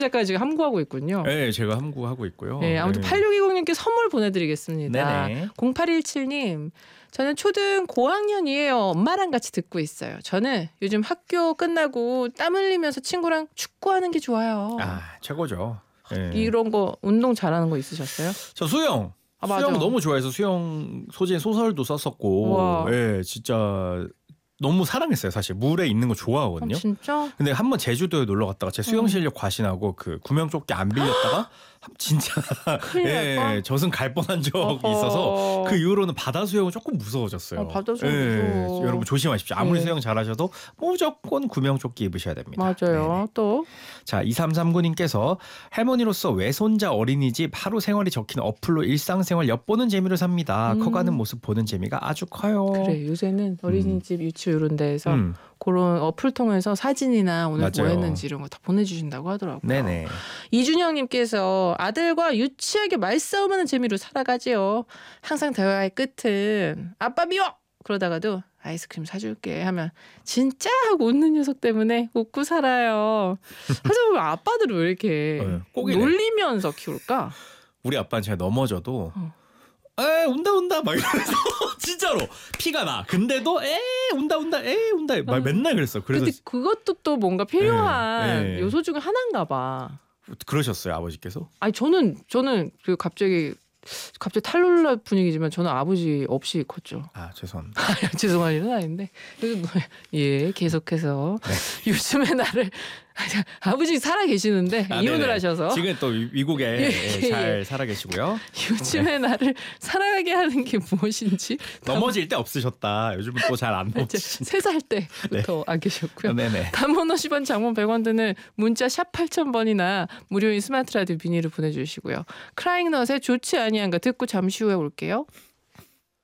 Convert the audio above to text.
작가 지금 함구하고 있군요. 네, 제가 함구하고 있고요. 네, 아무튼 네. 8620님께 선물 보내드리겠습니다. 네네. 0817님, 저는 초등 고학년이에요. 엄마랑 같이 듣고 있어요. 저는 요즘 학교 끝나고 땀 흘리면서 친구랑 축구하는 게 좋아요. 아, 최고죠. 네. 이런 거 운동 잘하는 거 있으셨어요? 저 수영. 아, 맞아. 수영 너무 좋아해서 수영 소재 소설도 썼었고, 예, 진짜 너무 사랑했어요. 사실 물에 있는 거 좋아하거든요. 진짜? 근데 한번 제주도에 놀러 갔다가 제 수영 실력 과신하고 그 구명조끼 안 빌렸다가 진짜 예, 젖은 갈 뻔한 적이 있어서 그 이후로는 바다 수영은 조금 무서워졌어요. 바다 수영 무서워. 여러분 조심하십시오. 아무리 네. 수영 잘하셔도 무조건 구명조끼 입으셔야 됩니다. 맞아요. 네네. 또 자, 2339님께서 할머니로서 외손자 어린이집 하루 생활이 적힌 어플로 일상생활 엿보는 재미로 삽니다. 커가는 모습 보는 재미가 아주 커요. 그래, 요새는 어린이집 유치원 이런 데에서 음. 그런 어플 통해서 사진이나 오늘 뭐 맞아요. 했는지 이런 거 다 보내주신다고 하더라고요. 네네. 이준영님께서 아들과 유치하게 말싸움하는 재미로 살아가지요. 항상 대화의 끝은 아빠 미워! 그러다가도 아이스크림 사줄게 하면 진짜 하고 웃는 녀석 때문에 웃고 살아요. 하여튼 아빠들은 왜 이렇게 꼭이래. 놀리면서 키울까? 우리 아빠는 제가 넘어져도 에 운다 막 이러면서 진짜로 피가 나. 근데도 에 운다 막 맨날 그랬어. 그래서 근데 그것도 또 뭔가 필요한 네. 요소 중에 하나인가 봐. 그러셨어요, 아버지께서? 아니 저는 그 갑자기 탈룰라 분위기지만 저는 아버지 없이 컸죠. 아, 죄송합니다. 죄송한 일은 아닌데. 예, 계속해서 요즘의 나를 아버지 살아 계시는데 이혼을 네네. 하셔서 지금 또 미국에 예, 잘 살아 계시고요. 요즘의 나를 살아가게 하는 게 무엇인지 넘어질 때 없으셨다. 요즘은 또 잘 안 넘어지시네. 3살 때부터 안 계셨고요. 네네. 단문 50원 장문 100원 드는 문자 샵 8000번이나 무료인 스마트 라디오 미니를 보내주시고요. 크라잉넛의 좋지 아니한가 듣고 잠시 후에 올게요.